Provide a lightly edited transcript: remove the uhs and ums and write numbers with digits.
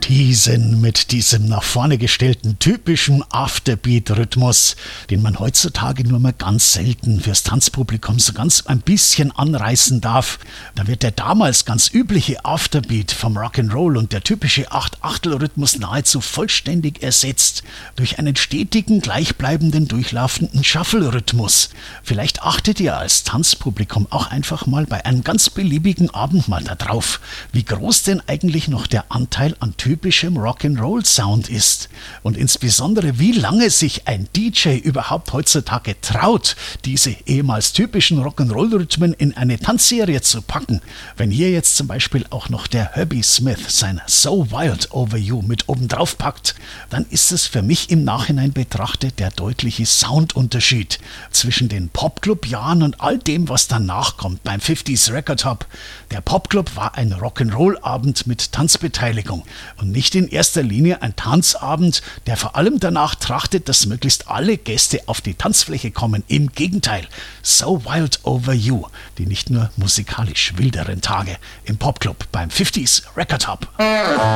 Teasen mit diesem nach vorne gestellten typischen Afterbeat-Rhythmus, den man heutzutage nur mal ganz selten fürs Tanzpublikum so ganz ein bisschen anreißen darf. Da wird der damals ganz übliche Afterbeat vom Rock'n'Roll und der typische 8/8-Rhythmus nahezu vollständig ersetzt durch einen stetigen, gleichbleibenden, durchlaufenden Shuffle-Rhythmus. Vielleicht achtet ihr als Tanzpublikum auch einfach mal bei einem ganz beliebigen Abend mal darauf, wie groß denn eigentlich noch der Anteil an typischem Rock'n'Roll-Sound ist und insbesondere wie lange sich ein DJ überhaupt heutzutage traut, diese ehemals typischen Rock'n'Roll-Rhythmen in eine Tanzserie zu packen. Wenn hier jetzt zum Beispiel auch noch der Herbie Smith sein So Wild Over You mit oben drauf packt, dann ist es für mich im Nachhinein betrachtet der deutliche Soundunterschied zwischen den Popclub-Jahren und all dem, was danach kommt beim 50s Record Hub. Der Popclub war ein Rock'n'Roll-Abend mit Tanzbeteiligung und nicht in erster Linie ein Tanzabend, der vor allem danach trachtet, dass möglichst alle Gäste auf die Tanzfläche kommen. Im Gegenteil, So Wild Over You, die nicht nur musikalisch wilderen Tage im Popclub beim 50s Record Hub.